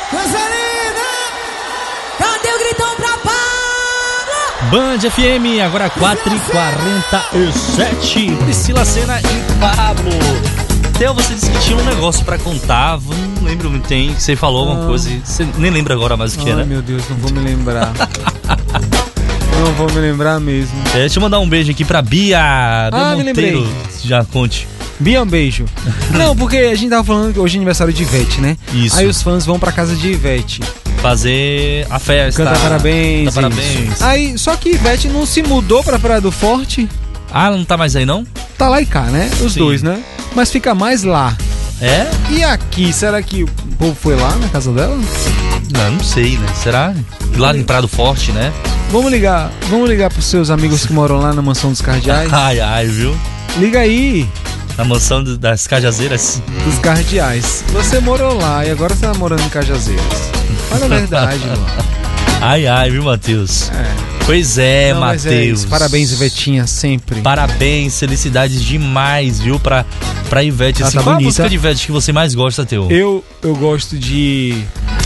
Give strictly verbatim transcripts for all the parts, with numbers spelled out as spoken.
Coisa linda! Cadê o gritão pra Pablo? Band F M, agora quatro e quarenta e sete. Priscila Senna e Pablo. Theo, você disse que tinha um negócio pra contar. Não lembro muito bem. Você falou alguma ah. coisa. Você nem lembra agora mais o que era. Ai, né? Meu Deus, não vou me lembrar. Não vou me lembrar mesmo. É, deixa eu mandar um beijo aqui pra Bia. Bia ah, Monteiro. me lembrei. Já conte. Bia, um beijo. Não, porque a gente tava falando que hoje é aniversário de Ivete, né? Isso. Aí os fãs vão pra casa de Ivete fazer a festa. Cantar parabéns. Cantar parabéns. Aí, só que Ivete não se mudou pra Praia do Forte. Ah, ela não tá mais aí, não? Tá lá e cá, né? Os Sim. dois, né? Mas fica mais lá. É? E aqui, será que o povo foi lá na casa dela? Não, não sei, né? Será? Lá em Praia do Forte, né? Vamos ligar, vamos ligar pros seus amigos que moram lá na mansão dos Cardeais. Ai, ai, viu? Liga aí. Na mansão das Cajazeiras? Dos Cardeais. Você morou lá e agora você tá morando em Cajazeiras. Fala a verdade, mano. Ai, ai, viu, Matheus? É. Pois é, Matheus. É Parabéns, Ivetinha, sempre. Parabéns, felicidades demais, viu, pra, pra Ivete. Assim, tá qual bonita. a música de Ivete que você mais gosta, Theo? Eu, eu gosto de...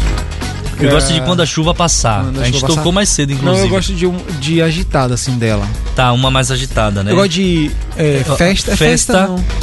Eu é... gosto de Quando a Chuva Passar. Quando a, a gente chuva tocou passar. mais cedo, inclusive. Não, eu gosto de, de agitada, assim, dela. Tá, uma mais agitada, né? Eu gosto de é, festa. É festa, festa não.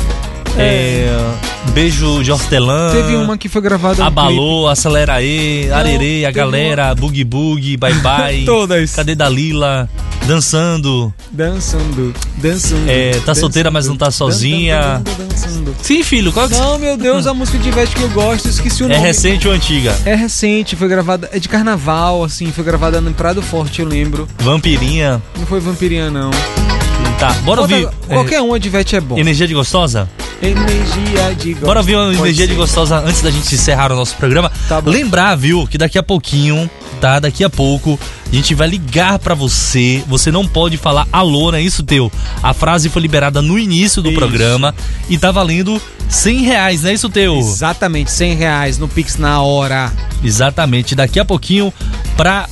É, Beijo de Hortelã. Teve uma que foi gravada Abalou, um Acelera aí, Arerê, a galera, uma... Boogie Boogie, Bye Bye. Todas. Cadê Dalila? Dançando. Dançando, dançando. É, tá dançando, solteira, mas não tá sozinha. Dançando, dançando. Sim, filho, qual que... Não, meu Deus, a música de Ivete que eu gosto, esqueci o nome. É recente ou antiga? É recente, foi gravada, é de carnaval, assim, foi gravada no Prado Forte, eu lembro. Vampirinha. Não foi Vampirinha, não. Tá, bora Outra, ouvir. Qualquer uma de Ivete é bom. Energia de Gostosa? Energia de Gostosa. Bora ouvir uma Energia ser. de Gostosa antes da gente encerrar o nosso programa. Tá bom. Lembrar, viu, que daqui a pouquinho, tá? Daqui a pouco a gente vai ligar pra você. Você não pode falar alô, não é isso, Teu? A frase foi liberada no início do isso. programa e tá valendo cem reais, não é isso, Teu? Exatamente, cem reais no Pix na hora. Exatamente, daqui a pouquinho pra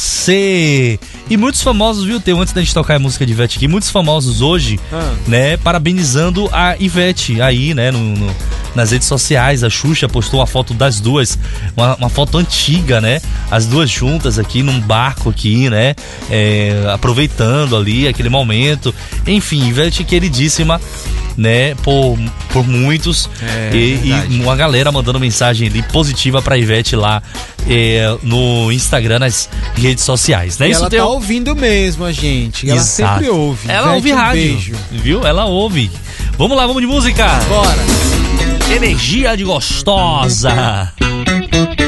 você. E muitos famosos, viu, Teu, antes da gente tocar a música de Ivete aqui, muitos famosos hoje, ah. né, parabenizando a Ivete aí, né, no, no, nas redes sociais. A Xuxa postou uma foto das duas, uma, uma foto antiga, né, as duas juntas aqui num barco aqui, né, é, aproveitando ali aquele momento. Enfim, Ivete queridíssima, né, por, por muitos, é, e, e uma galera mandando mensagem ali positiva pra Ivete lá é, no Instagram, nas redes sociais, né? E Isso ela tem... tá ouvindo mesmo a gente, ela Exato. sempre ouve. Ela Ivete, ouve um rádio, beijo. viu? Ela ouve. Vamos lá, vamos de música. Bora. Energia de Gostosa.